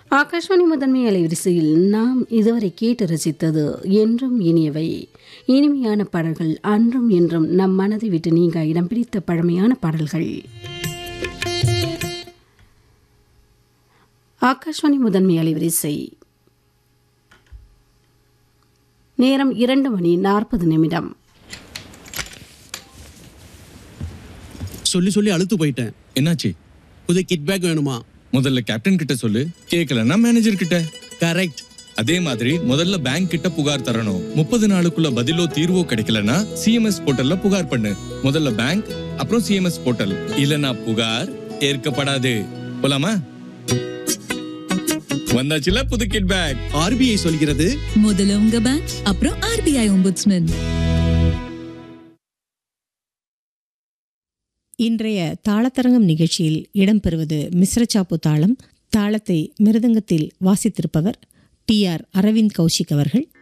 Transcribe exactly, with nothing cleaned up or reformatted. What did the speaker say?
ஆகாஷ்வாணி முதன்மை அலைவரிசையில் நாம் இதுவரை கேட்டு ரசித்தது என்றும் இனியவை இனிமையான பாடல்கள், அன்றும் என்றும் நம் மனதை விட்டு நீங்க இடம் பிடித்த பழமையான பாடல்கள். ஆகாஷ்வாணி முதன்மை அலைவரிசை நேரம் இரண்டு மணி நாற்பது நிமிடம். சொல்லி சொல்லி அழுத்து போயிட்டேன். என்னாச்சு? புது கிட் பேக் வேணுமா? முதல்ல கேப்டன் கிட்ட சொல்லு, கேட்கலன்னா மேனேஜர் கிட்ட. கரெக்ட். அதே மாதிரி முதல்ல பேங்க் கிட்ட புகார் தரணும். முப்பது நாளுக்குள்ள பதிலோ தீர்வோ கிடைக்கலனா சிஎம்எஸ் போர்ட்டல்ல புகார் பண்ணு. முதல்ல பேங்க், அப்புறம் சிஎம்எஸ் போர்ட்டல். இல்லனா புகார் ஏற்கப்படாது. போலாமா? வந்தாச்சுல புது கிட் பேக். ஆர்பிஐ சொல்கிறது, முதல்ல உங்க பேங்க், அப்புறம் ஆர்பிஐ ஒம்புட்ஸ்மேன். இன்றைய தாளத்தரங்கம் நிகழ்ச்சியில் இடம்பெறுவது மிஸ்ரச்சாப்பு தாளம். தாளத்தை மிருதங்கத்தில் வாசித்திருப்பவர் டி ஆர் அரவிந்த் கௌஷிக் அவர்கள்.